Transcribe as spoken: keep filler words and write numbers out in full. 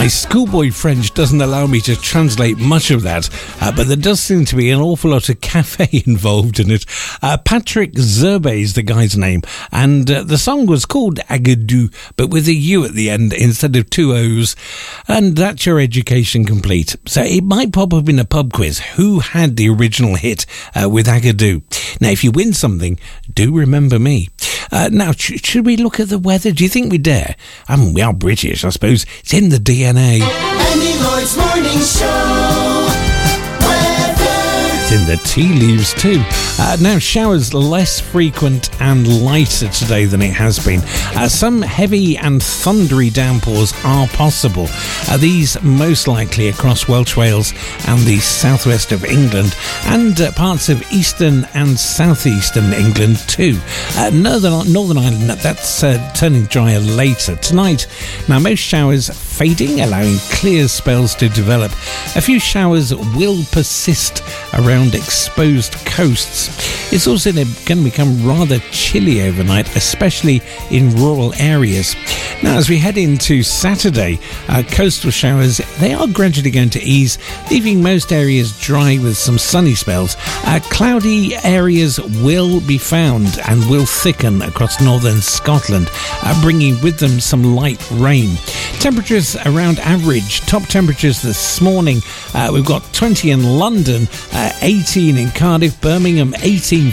My schoolboy French doesn't allow me to translate much of that, uh, but there does seem to be an awful lot of cafe involved in it. Uh, Patrick Zerbe is the guy's name, and uh, the song was called Agadoo, but with a U at the end instead of two O's, and that's your education complete. So it might pop up in a pub quiz. Who had the original hit uh, with Agadoo? Now, if you win something, do remember me. Uh, now, sh- should we look at the weather? Do you think we dare? I mean, we are British, I suppose. It's in the D N A. Andy Lloyd's Morning Show. It's in the tea leaves too. Uh, now, showers less frequent and lighter today than it has been. Uh, some heavy and thundery downpours are possible. Uh, these most likely across Welsh Wales and the southwest of England, and uh, parts of eastern and southeastern England too. Uh, Northern, Northern Ireland, that's uh, turning drier later tonight. Now, most showers fading, allowing clear spells to develop. A few showers will persist around exposed coasts. It's also going to become rather chilly overnight, especially in rural areas. Now, as we head into Saturday, uh, coastal showers, they are gradually going to ease, leaving most areas dry with some sunny spells. Uh, cloudy areas will be found and will thicken across northern Scotland, uh, bringing with them some light rain. Temperatures around average. Top temperatures this morning, uh, we've got twenty in London, uh, eighteen in Cardiff, Birmingham eighteen,